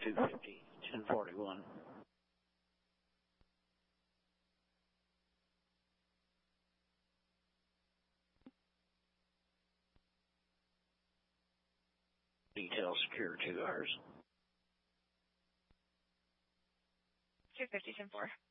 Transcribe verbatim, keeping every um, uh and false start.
two fifty, ten forty-one. Detail secure two hours. two fifty, ten four.